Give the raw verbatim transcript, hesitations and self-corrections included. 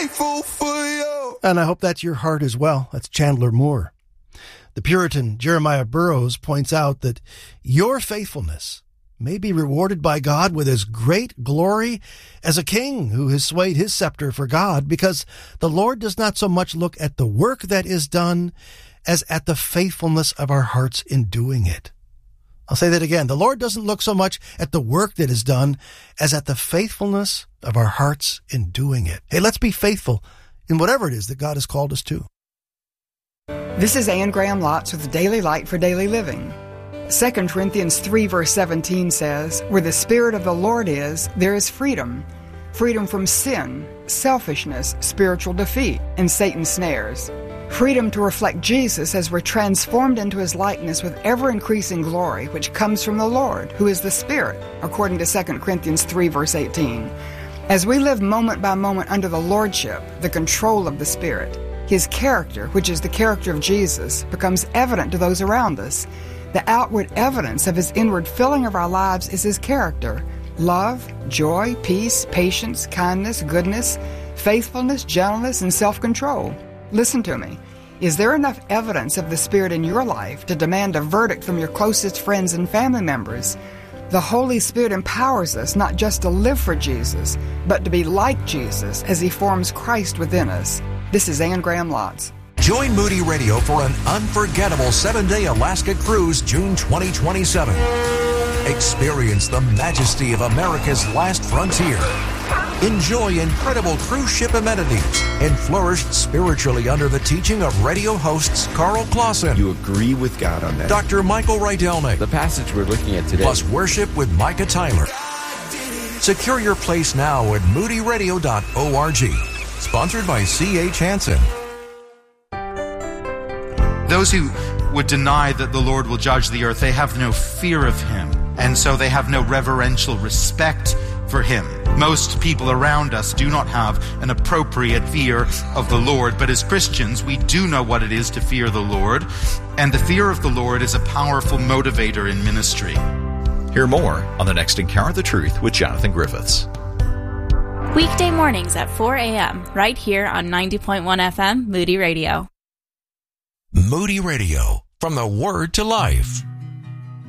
faithful for you. And I hope that's your heart as well. That's Chandler Moore. The Puritan Jeremiah Burroughs points out that your faithfulness may be rewarded by God with as great glory as a king who has swayed his scepter for God, because the Lord does not so much look at the work that is done as at the faithfulness of our hearts in doing it. I'll say that again. The Lord doesn't look so much at the work that is done as at the faithfulness of our hearts in doing it. Hey, let's be faithful in whatever it is that God has called us to. This is Anne Graham Lotz with the Daily Light for Daily Living. Second Corinthians three verse seventeen says, "Where the Spirit of the Lord is, there is freedom. Freedom from sin, selfishness, spiritual defeat, and Satan's snares. Freedom to reflect Jesus as we're transformed into His likeness with ever-increasing glory, which comes from the Lord, who is the Spirit," according to Second Corinthians three verse eighteen. As we live moment by moment under the Lordship, the control of the Spirit, His character, which is the character of Jesus, becomes evident to those around us. The outward evidence of His inward filling of our lives is His character: love, joy, peace, patience, kindness, goodness, faithfulness, gentleness, and self-control. Listen to me. Is there enough evidence of the Spirit in your life to demand a verdict from your closest friends and family members? The Holy Spirit empowers us not just to live for Jesus, but to be like Jesus as He forms Christ within us. This is Anne Graham Lotz. Join Moody Radio for an unforgettable seven-day Alaska cruise June twenty twenty-seven. Experience the majesty of America's last frontier. Enjoy incredible cruise ship amenities and flourish spiritually under the teaching of radio hosts Carl Clausen. You agree with God on that. Doctor Michael Rydelnik. The passage we're looking at today. Plus worship with Micah Tyler. Secure your place now at moody radio dot org. Sponsored by C H Hansen. Those who would deny that the Lord will judge the earth, they have no fear of Him, and so they have no reverential respect for Him. Most people around us do not have an appropriate fear of the Lord, but as Christians, we do know what it is to fear the Lord, and the fear of the Lord is a powerful motivator in ministry. Hear more on the next Encounter the Truth with Jonathan Griffiths. Weekday mornings at four a.m. right here on ninety point one F M Moody Radio. Moody Radio, from the Word to Life.